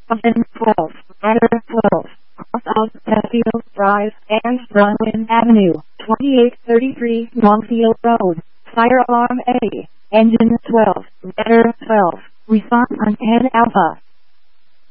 Oven 12, Ladder 12, Cross out Sheffield Drive and Bronwyn Avenue, 2833 Longfield Road, Fire Alarm A, Engine 12, Ladder 12, Response on 10 Alpha.